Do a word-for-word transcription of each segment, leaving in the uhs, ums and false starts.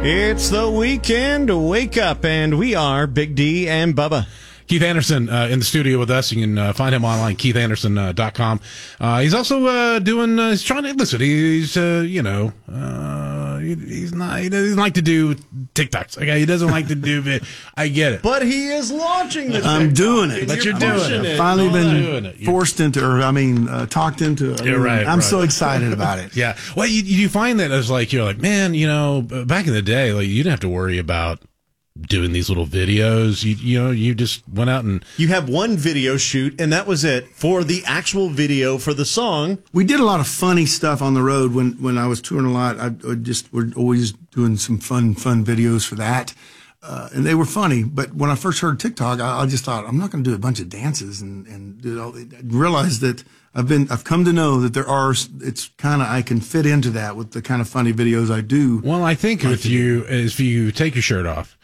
It's the weekend. Wake up, and we are Big D and Bubba. Keith Anderson uh, in the studio with us. You can uh, find him online, keith anderson dot com. Uh, he's also uh, doing, uh, he's trying to, listen, he's, uh, you know, uh, he, he's not, he doesn't like to do TikToks. Okay, he doesn't like to do it. I get it. But he is launching the I'm TikTok, doing it. But you're doing it. I've finally been it. forced into, or I mean, uh, talked into it. I You're mean, right, I'm right. so excited about it. Yeah. Well, you, you find that as like, you're like, man, you know, back in the day, like, you didn't have to worry about doing these little videos. You you know, you just went out and You have one video shoot, and that was it for the actual video for the song. We did a lot of funny stuff on the road when, when I was touring a lot. I, I just we're always doing some fun fun videos for that, uh, and they were funny. But when I first heard TikTok, I, I just thought I'm not going to do a bunch of dances and and do all. I realized that I've been I've come to know that there are it's kind of I can fit into that with the kind of funny videos I do. Well, I think with you, if you take your shirt off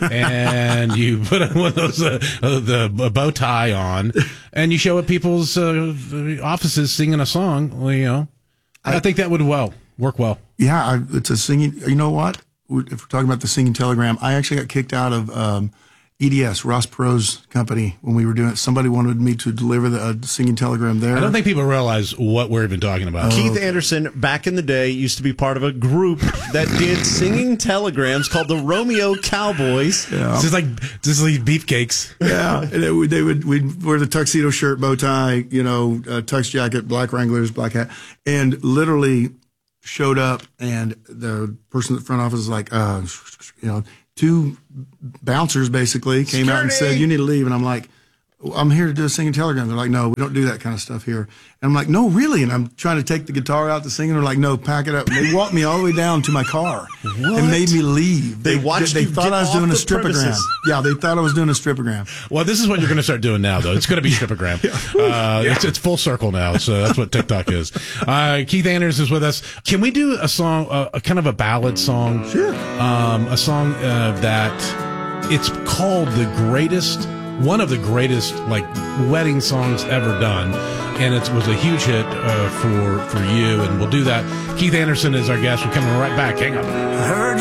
and you put one of those uh, uh, the bow tie on, and you show at people's uh, offices singing a song, well, you know, I, I think that would well work well. Yeah, I, it's a singing. You know what? If we're talking about the singing telegram, I actually got kicked out of um, E D S, Ross Perot's company, when we were doing it. Somebody wanted me to deliver the uh, singing telegram there. I don't think people realize what we're even talking about. Oh. Keith Anderson, back in the day, used to be part of a group that did singing telegrams called the Romeo Cowboys. Yeah. This is like this is like beefcakes. Yeah, and it would, they would we'd wear the tuxedo shirt, bow tie, you know, uh, tux jacket, black Wranglers, black hat, and literally showed up, and the person at the front office was like, uh, you know, two bouncers basically came out and said, "You need to leave," and I'm like, I'm here to do a singing telegram. They're like, "No, we don't do that kind of stuff here." And I'm like, "No, really?" And I'm trying to take the guitar out to sing, and they're like, "No, pack it up." And they walked me all the way down to my car What? and made me leave. They watched They, you thought get I was off doing a the stripogram. premises. Yeah, they thought I was doing a stripogram. Well, this is what you're going to start doing now, though. It's going to be stripogram. Uh, it's, it's full circle now, so that's what TikTok is. Uh, Keith Anderson is with us. Can we do a song, uh, a kind of a ballad song? Sure. Um, a song uh, that it's called the greatest, one of the greatest like wedding songs ever done, and it was a huge hit uh, for for you. And we'll do that. Keith Anderson is our guest. We're coming right back. Hang on. I heard